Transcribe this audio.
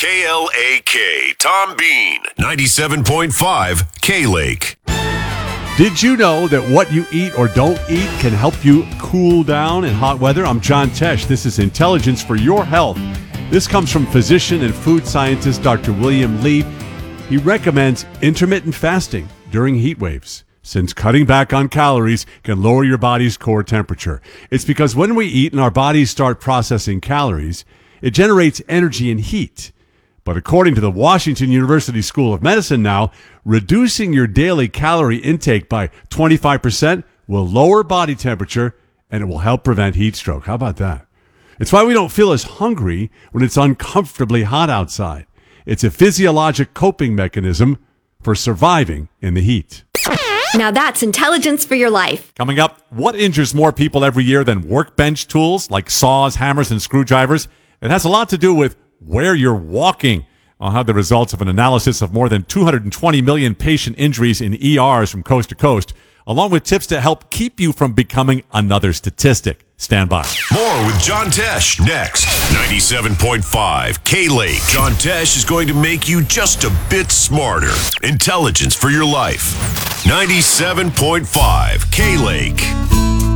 KLAK, Tom Bean, 97.5 K-Lake. Did you know that what you eat or don't eat can help you cool down in hot weather? I'm John Tesh. This is Intelligence for Your Health. This comes from physician and food scientist Dr. William Li. He recommends intermittent fasting during heat waves, since cutting back on calories can lower your body's core temperature. It's because when we eat and our bodies start processing calories, it generates energy and heat. But according to the Washington University School of Medicine now, reducing your daily calorie intake by 25% will lower body temperature and it will help prevent heat stroke. How about that? It's why we don't feel as hungry when it's uncomfortably hot outside. It's a physiologic coping mechanism for surviving in the heat. Now that's intelligence for your life. Coming up, what injures more people every year than workbench tools like saws, hammers, and screwdrivers? It has a lot to do with where you're walking. I'll have the results of an analysis of more than 220 million patient injuries in ERs from coast to coast, along with tips to help keep you from becoming another statistic. Stand by. More with John Tesh next. 97.5 K-Lake. John Tesh is going to make you just a bit smarter. Intelligence for your life. 97.5 K-Lake.